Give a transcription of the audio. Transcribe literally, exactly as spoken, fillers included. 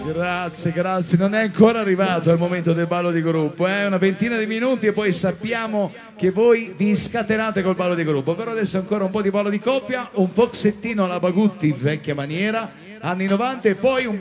Grazie, grazie. Non è ancora arrivato il momento del ballo di gruppo, eh? Una ventina di minuti e poi sappiamo che voi vi scatenate col ballo di gruppo. Però adesso ancora un po' di ballo di coppia, un foxettino alla Bagutti, vecchia maniera, anni novanta, e poi un